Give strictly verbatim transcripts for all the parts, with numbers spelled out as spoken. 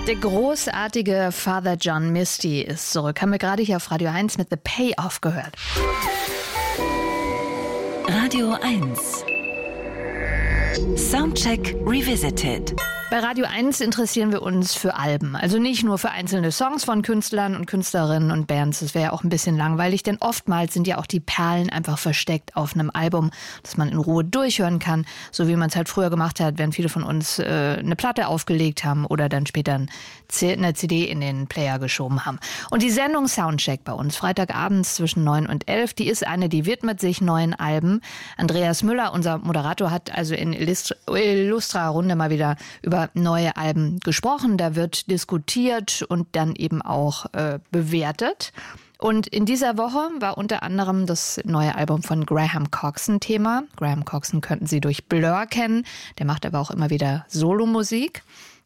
Der großartige Father John Misty ist zurück. Haben wir gerade hier auf Radio eins mit The Payoff gehört. Radio eins. Soundcheck Revisited. Bei Radio eins interessieren wir uns für Alben. Also nicht nur für einzelne Songs von Künstlern und Künstlerinnen und Bands. Das wäre ja auch ein bisschen langweilig, denn oftmals sind ja auch die Perlen einfach versteckt auf einem Album, das man in Ruhe durchhören kann. So wie man es halt früher gemacht hat, wenn viele von uns äh, eine Platte aufgelegt haben oder dann später eine C D in den Player geschoben haben. Und die Sendung Soundcheck bei uns, Freitagabends zwischen neun und elf, die ist eine, die widmet sich neuen Alben. Andreas Müller, unser Moderator, hat also in Illustra Runde mal wieder über neue Alben gesprochen. Da wird diskutiert und dann eben auch äh, bewertet. Und in dieser Woche war unter anderem das neue Album von Graham Coxon Thema. Graham Coxon könnten Sie durch Blur kennen. Der macht aber auch immer wieder Solomusik.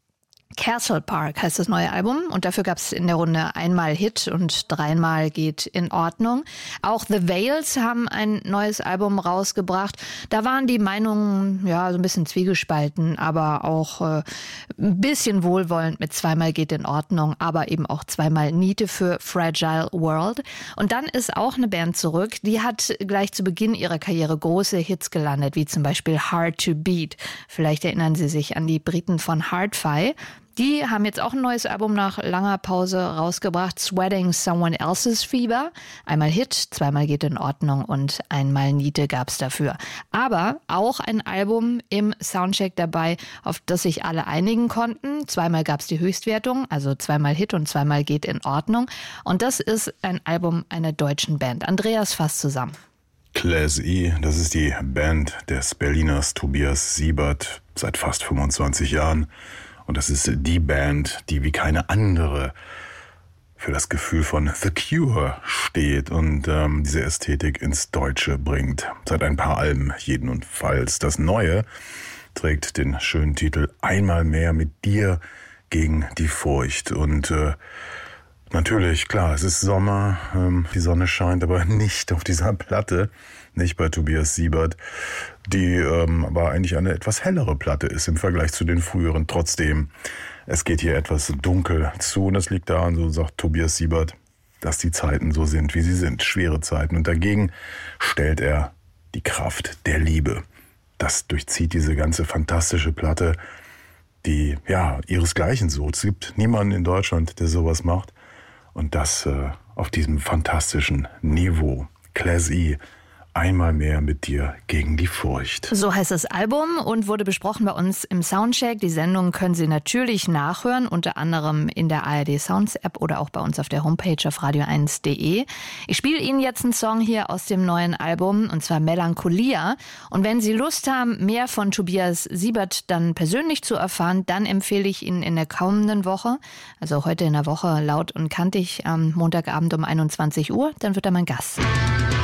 Castle Park heißt das neue Album und dafür gab es in der Runde einmal Hit und dreimal geht in Ordnung. Auch The Veils haben ein neues Album rausgebracht. Da waren die Meinungen ja so ein bisschen zwiegespalten, aber auch äh, ein bisschen wohlwollend mit zweimal geht in Ordnung, aber eben auch zweimal Niete für Fragile World. Und dann ist auch eine Band zurück, die hat gleich zu Beginn ihrer Karriere große Hits gelandet, wie zum Beispiel Hard to Beat. Vielleicht erinnern Sie sich an die Briten von Hard-Fi. Die haben jetzt auch ein neues Album nach langer Pause rausgebracht, Sweating Someone Else's Fever. Einmal Hit, zweimal geht in Ordnung und einmal Niete gab's dafür. Aber auch ein Album im Soundcheck dabei, auf das sich alle einigen konnten. Zweimal gab's die Höchstwertung, also zweimal Hit und zweimal geht in Ordnung. Und das ist ein Album einer deutschen Band. Andreas fasst zusammen. Class E, das ist die Band des Berliners Tobias Siebert seit fast fünfundzwanzig Jahren. Und das ist die Band, die wie keine andere für das Gefühl von The Cure steht und ähm, diese Ästhetik ins Deutsche bringt. Seit ein paar Alben jedenfalls. Das Neue trägt den schönen Titel Einmal mehr mit dir gegen die Furcht. Und äh, natürlich, klar, es ist Sommer, ähm, die Sonne scheint, aber nicht auf dieser Platte, nicht bei Tobias Siebert, die ähm, aber eigentlich eine etwas hellere Platte ist im Vergleich zu den früheren. Trotzdem, es geht hier etwas dunkel zu und das liegt daran, so sagt Tobias Siebert, dass die Zeiten so sind, wie sie sind, schwere Zeiten. Und dagegen stellt er die Kraft der Liebe. Das durchzieht diese ganze fantastische Platte, die ja ihresgleichen sucht. Es gibt niemanden in Deutschland, der sowas macht. Und das äh, auf diesem fantastischen Niveau. Class E, einmal mehr mit dir gegen die Furcht. So heißt das Album und wurde besprochen bei uns im Soundcheck. Die Sendung können Sie natürlich nachhören, unter anderem in der A R D Sounds App oder auch bei uns auf der Homepage auf radio eins punkt de. Ich spiele Ihnen jetzt einen Song hier aus dem neuen Album, und zwar Melancholia. Und wenn Sie Lust haben, mehr von Tobias Siebert dann persönlich zu erfahren, dann empfehle ich Ihnen in der kommenden Woche, also heute in der Woche laut und kantig am Montagabend um einundzwanzig Uhr, dann wird er mein Gast sein.